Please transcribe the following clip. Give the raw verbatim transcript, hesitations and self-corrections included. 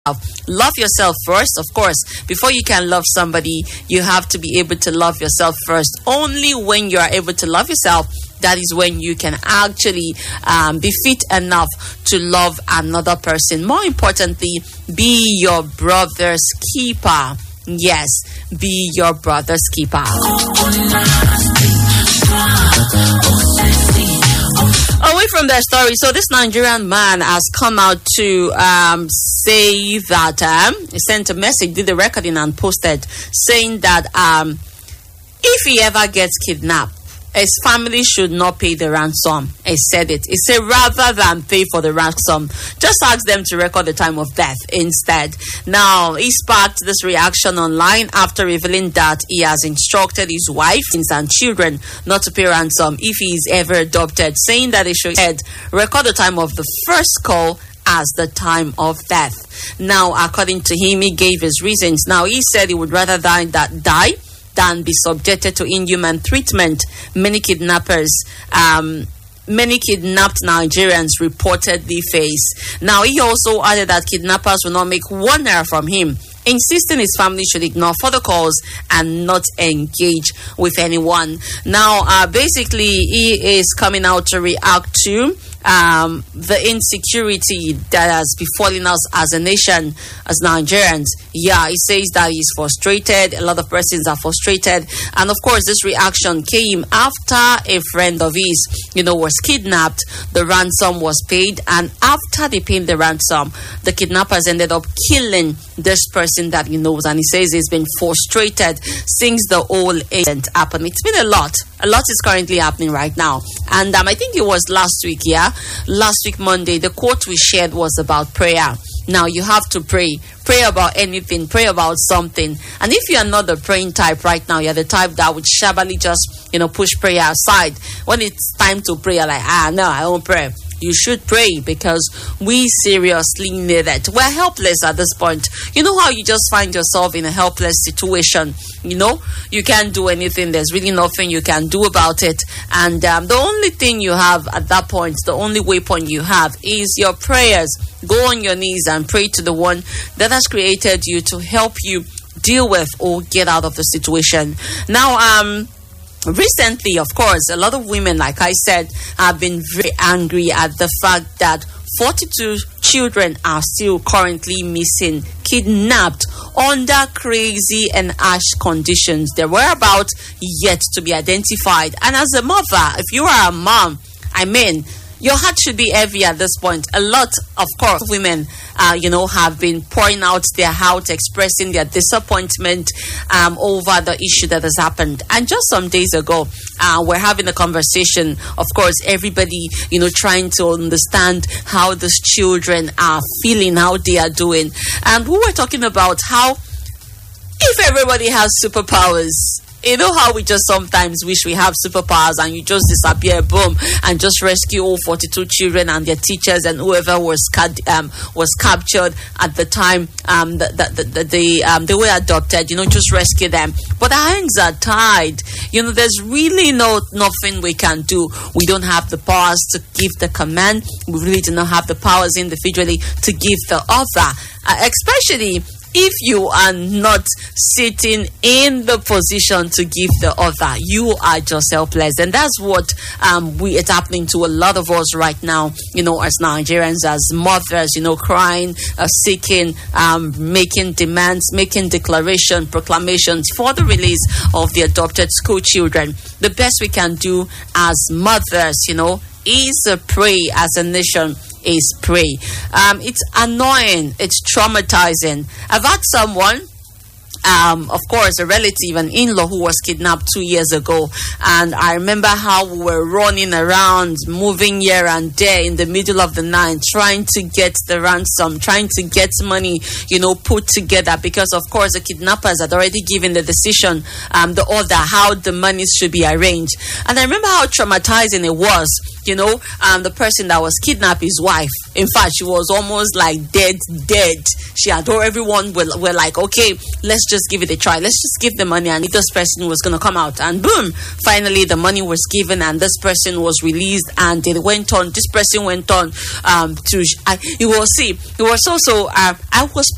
Love yourself first, of course. Before you can love somebody, you have to be able to love yourself first. Only when you are able to love yourself, that is when you can actually um, be fit enough to love another person. More importantly, be your brother's keeper. Yes, be your brother's keeper. Away from that story, so this Nigerian man has come out to um, say that um, he sent a message, did the recording and posted, saying that um, if he ever gets kidnapped, his family should not pay the ransom. He said it. He said rather than pay for the ransom, just ask them to record the time of death instead. Now, he sparked this reaction online after revealing that he has instructed his wife and children not to pay ransom if he is ever adopted, saying that they should record the time of the first call as the time of death. Now, according to him, he gave his reasons. Now, he said he would rather die that die than be subjected to inhuman treatment. Many kidnappers, um, many kidnapped Nigerians reportedly face. Now, he also added that kidnappers will not make one naira from him, insisting his family should ignore further calls and not engage with anyone. Now, uh, basically, he is coming out to react to um, the insecurity that has befallen us as a nation, as Nigerians. Yeah, he says that he's frustrated. A lot of persons are frustrated. And of course, this reaction came after a friend of his, you know, was kidnapped. The ransom was paid. And after they paid the ransom, the kidnappers ended up killing this person that he knows. And he says he's been frustrated since the whole incident happened. It's been a lot. A lot is currently happening right now. And um, I think it was last week, yeah? Last week, Monday, the quote we shared was about prayer. Now, you have to pray. Pray about anything. Pray about something. And if you are not the praying type right now, you're the type that would shabbily just, you know, push prayer aside. When it's time to pray, you're like, ah, no, I won't pray. You should pray because we seriously need it. We're helpless at this point. You know how you just find yourself in a helpless situation? You know, you can't do anything. There's really nothing you can do about it. And um, the only thing you have at that point, the only waypoint you have is your prayers. Go on your knees and pray to the one that has created you to help you deal with or get out of the situation. Now, um... recently, of course, a lot of women, like I said, have been very angry at the fact that forty-two children are still currently missing, kidnapped under crazy and harsh conditions. Their whereabouts yet to be identified. And as a mother, if you are a mom, I mean, your heart should be heavy at this point. A lot, of course, women, uh, you know, have been pouring out their heart, expressing their disappointment um, over the issue that has happened. And just some days ago, uh, we're having a conversation. Of course, everybody, you know, trying to understand how these children are feeling, how they are doing. And we were talking about how if everybody has superpowers, you know how we just sometimes wish we have superpowers and you just disappear, boom, and just rescue all forty-two children and their teachers and whoever was um, was captured at the time um, that the, the, the, um, they were adopted, you know, just rescue them. But our hands are tied. You know, there's really no nothing we can do. We don't have the powers to give the command. We really do not have the powers individually to give the other, uh, especially if you are not sitting in the position to give the other. You are just helpless. And that's what um, we it's happening to a lot of us right now, you know, as Nigerians, as mothers, you know, crying, uh, seeking, um, making demands, making declaration, proclamations for the release of the adopted school children. The best we can do as mothers, you know, is uh, pray as a nation. Is pray. Um, it's annoying. It's traumatizing. I've had someone, um, of course, a relative, an in-law who was kidnapped two years ago. And I remember how we were running around, moving here and there in the middle of the night, trying to get the ransom, trying to get money, you know, put together. Because, of course, the kidnappers had already given the decision, um, the order, how the money should be arranged. And I remember how traumatizing it was. You know, um, the person that was kidnapped, his wife. In fact, she was almost like dead, dead. She had told everyone, were, were like, okay, let's just give it a try. Let's just give the money and this person was going to come out. And boom, finally the money was given and this person was released and it went on. This person went on um, to, I, you will see, it was also, uh, I was